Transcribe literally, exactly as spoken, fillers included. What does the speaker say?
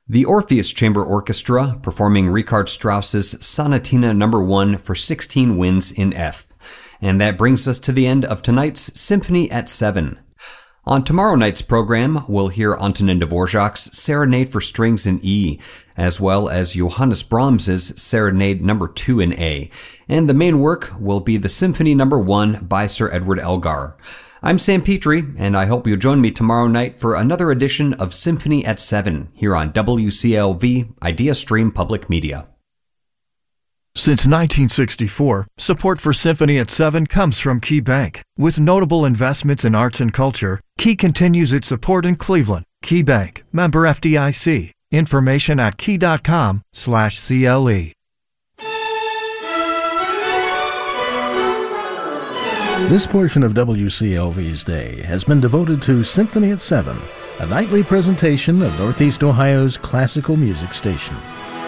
The Orpheus Chamber Orchestra performing Richard Strauss's Sonatina number one for sixteen winds in F. And that brings us to the end of tonight's Symphony at seven. On tomorrow night's program, we'll hear Antonin Dvorak's Serenade for Strings in E, as well as Johannes Brahms's Serenade number two in A. And the main work will be the Symphony number one by Sir Edward Elgar. I'm Sam Petrie, and I hope you'll join me tomorrow night for another edition of Symphony at seven here on W C L V Idea Stream Public Media. Since nineteen sixty-four, support for Symphony at seven comes from Key Bank. With notable investments in arts and culture, Key continues its support in Cleveland. Key Bank, member F D I C. Information at key.com slash CLE. This portion of W C L V's day has been devoted to Symphony at seven, a nightly presentation of Northeast Ohio's classical music station.